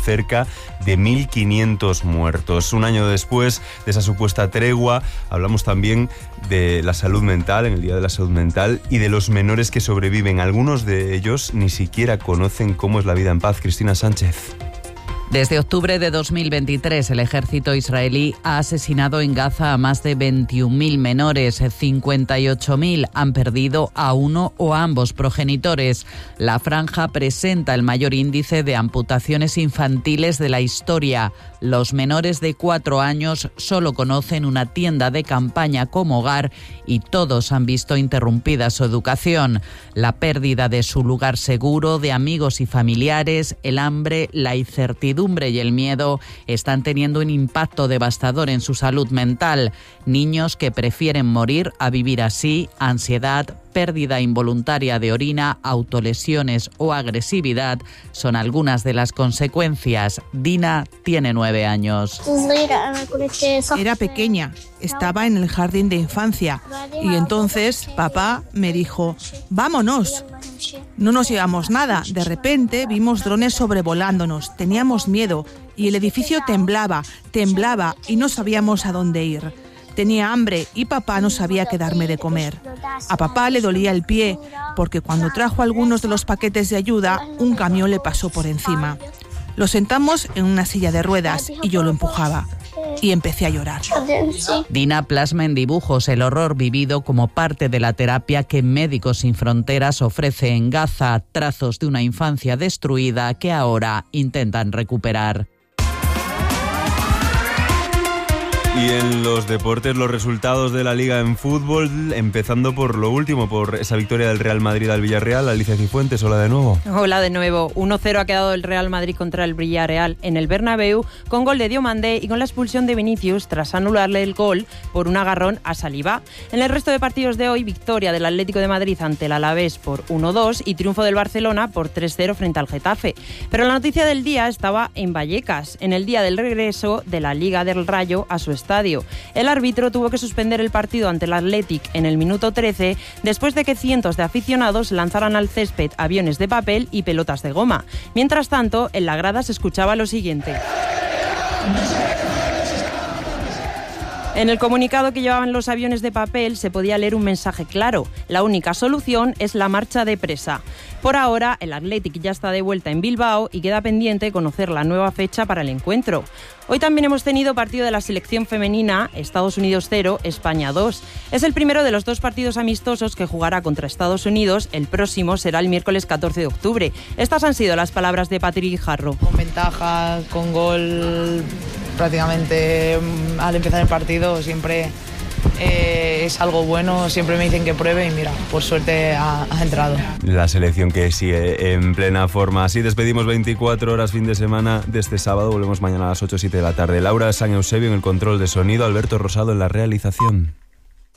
cerca de 1.500 muertos. Un año después de esa supuesta tregua, hablamos también de la salud mental, en el Día de la Salud Mental, y de los menores que sobreviven. Algunos de ellos ni siquiera conocen cómo es la vida en paz. Cristina Sánchez. Desde octubre de 2023, el ejército israelí ha asesinado en Gaza a más de 21.000 menores. 58.000 han perdido a uno o a ambos progenitores. La franja presenta el mayor índice de amputaciones infantiles de la historia. Los menores de 4 años solo conocen una tienda de campaña como hogar y todos han visto interrumpida su educación. La pérdida de su lugar seguro, de amigos y familiares, el hambre, la incertidumbre y el miedo están teniendo un impacto devastador en su salud mental. Niños que prefieren morir a vivir así, ansiedad, pérdida involuntaria de orina, autolesiones o agresividad son algunas de las consecuencias. Dina tiene 9 años. Era pequeña, estaba en el jardín de infancia y entonces papá me dijo: vámonos. No nos llevamos nada. De repente vimos drones sobrevolándonos, teníamos miedo y el edificio temblaba y no sabíamos a dónde ir. Tenía hambre y papá no sabía qué darme de comer. A papá le dolía el pie porque cuando trajo algunos de los paquetes de ayuda, un camión le pasó por encima. Lo sentamos en una silla de ruedas y yo lo empujaba. Y empecé a llorar. Dina plasma en dibujos el horror vivido como parte de la terapia que Médicos Sin Fronteras ofrece en Gaza, trazos de una infancia destruida que ahora intentan recuperar. Y en los deportes, los resultados de la Liga en fútbol, empezando por lo último, por esa victoria del Real Madrid al Villarreal. Alicia Cifuentes, hola de nuevo. Hola de nuevo. 1-0 ha quedado el Real Madrid contra el Villarreal en el Bernabéu, con gol de Diomandé y con la expulsión de Vinicius tras anularle el gol por un agarrón a Saliba. En el resto de partidos de hoy, victoria del Atlético de Madrid ante el Alavés por 1-2 y triunfo del Barcelona por 3-0 frente al Getafe. Pero la noticia del día estaba en Vallecas, en el día del regreso de la Liga del Rayo a su estadio. El árbitro tuvo que suspender el partido ante el Athletic en el minuto 13 después de que cientos de aficionados lanzaran al césped aviones de papel y pelotas de goma. Mientras tanto, en la grada se escuchaba lo siguiente. En el comunicado que llevaban los aviones de papel se podía leer un mensaje claro: la única solución es la marcha de presa. Por ahora, el Athletic ya está de vuelta en Bilbao y queda pendiente conocer la nueva fecha para el encuentro. Hoy también hemos tenido partido de la selección femenina, Estados Unidos 0, España 2. Es el primero de los 2 partidos amistosos que jugará contra Estados Unidos. El próximo será el miércoles 14 de octubre. Estas han sido las palabras de Patri Guijarro. Con ventaja, con gol prácticamente al empezar el partido siempre es algo bueno, siempre me dicen que pruebe y mira, por suerte ha entrado. La selección que sigue en plena forma. Así despedimos 24 horas fin de semana de este sábado. Volvemos mañana a las 8 o 7 de la tarde. Laura San Eusebio en el control de sonido, Alberto Rosado en la realización.